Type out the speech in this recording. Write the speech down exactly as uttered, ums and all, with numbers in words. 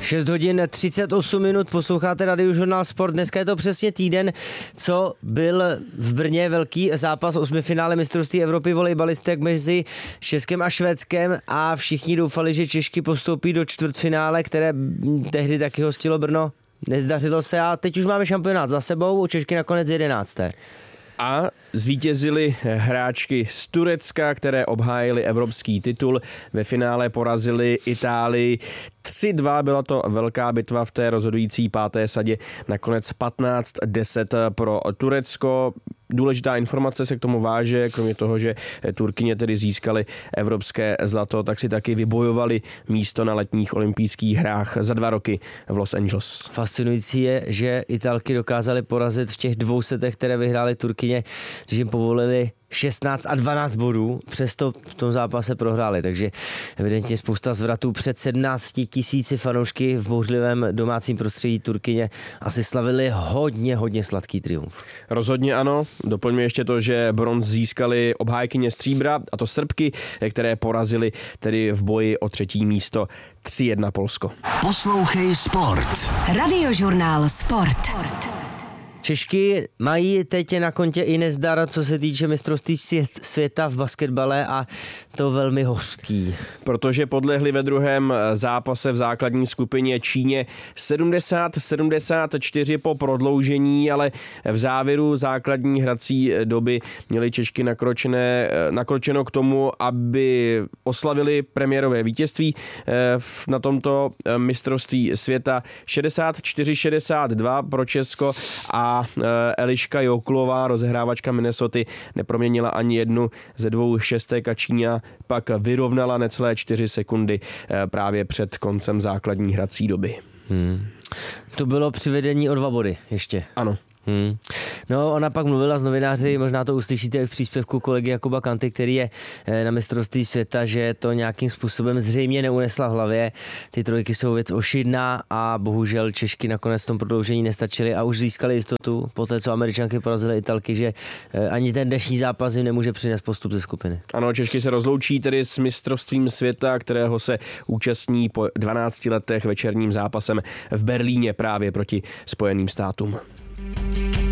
šest hodin třicet osm minut, posloucháte Radiožurnál Sport. Dneska je to přesně týden, co byl v Brně velký zápas osmifinále mistrovství Evropy volejbalistek mezi Českem a Švédskem a všichni doufali, že Češky postoupí do čtvrtfinále, které tehdy taky hostilo Brno. Nezdařilo se a teď už máme šampionát za sebou, Češky nakonec jedenácté. A zvítězily hráčky z Turecka, které obhájily evropský titul. Ve finále porazili Itálii tři dva, byla to velká bitva v té rozhodující páté sadě. Nakonec patnáct deset pro Turecko. Důležitá informace se k tomu váže, kromě toho, že Turkyně tedy získaly evropské zlato, tak si taky vybojovali místo na letních olympijských hrách za dva roky v Los Angeles. Fascinující je, že Italky dokázaly porazit v těch dvou setech, které vyhrály Turkyně, když jim povolili šestnáct a dvanáct bodů, přesto v tom zápase prohráli, takže evidentně spousta zvratů před sedmnácti tisíci fanoušky v bouřlivém domácím prostředí. Turkyně asi slavili hodně, hodně sladký triumf. Rozhodně ano, doplňme ještě to, že bronz získali obhájkyně stříbra, a to Srbky, které porazili tedy v boji o třetí místo tři jedna Polsko. Poslouchej Sport. Radiožurnál Sport. Češky mají teď na kontě i nezdar, co se týče mistrovství světa v basketbale, a to velmi hořký. Protože podlehli ve druhém zápase v základní skupině Číně sedmdesát sedmdesát čtyři po prodloužení, ale v závěru základní hrací doby měli Češky nakročené, nakročeno k tomu, aby oslavili premiérové vítězství na tomto mistrovství světa. šedesát čtyři šedesát dva pro Česko a Eliška Joklová, rozehrávačka Minnesoty, neproměnila ani jednu ze dvou šestek a Číňa pak vyrovnala necelé čtyři sekundy právě před koncem základní hrací doby. Hmm. To bylo přivedení o dva body ještě. Ano. Hmm. No, ona pak mluvila s novináři, možná to uslyšíte i v příspěvku kolegy Jakuba Kanty, který je na mistrovství světa, že to nějakým způsobem zřejmě neunesla v hlavě. Ty trojky jsou věc ošidná a bohužel Češky nakonec v tom prodloužení nestačily a už získali jistotu po té, co Američanky porazily Italky, že ani ten dnešní zápas jim nemůže přinést postup ze skupiny. Ano, Češky se rozloučí tedy s mistrovstvím světa, kterého se účastní po dvanácti letech večerním zápasem v Berlíně právě proti Spojeným státům.